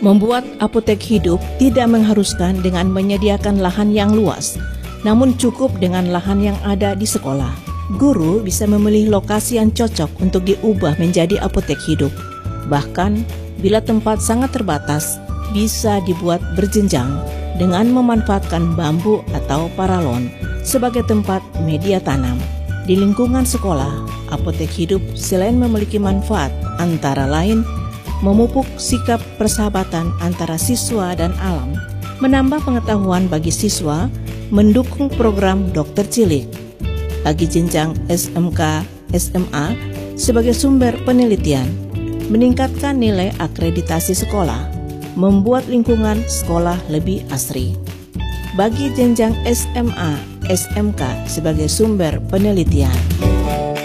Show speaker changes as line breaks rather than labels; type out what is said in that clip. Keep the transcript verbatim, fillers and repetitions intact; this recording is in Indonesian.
Membuat apotek hidup tidak mengharuskan dengan menyediakan lahan yang luas, namun cukup dengan lahan yang ada di sekolah. Guru bisa memilih lokasi yang cocok untuk diubah menjadi apotek hidup. Bahkan, bila tempat sangat terbatas, bisa dibuat berjenjang dengan memanfaatkan bambu atau paralon sebagai tempat media tanam. Di lingkungan sekolah, apotek hidup selain memiliki manfaat antara lain memupuk sikap persahabatan antara siswa dan alam, menambah pengetahuan bagi siswa, mendukung program dokter cilik bagi jenjang S M K, S M A sebagai sumber penelitian, meningkatkan nilai akreditasi sekolah, membuat lingkungan sekolah lebih asri. Bagi jenjang S M A, S M K sebagai sumber penelitian.